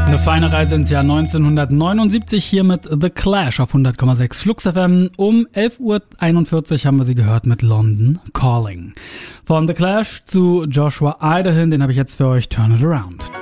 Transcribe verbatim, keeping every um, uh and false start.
Eine feine Reise ins Jahr neunzehnhundertneunundsiebzig hier mit The Clash auf hundert Komma sechs Flux F M. Um elf Uhr einundvierzig haben wir sie gehört mit London Calling. Von The Clash zu Joshua Ida hin, den habe ich jetzt für euch Turn It Around.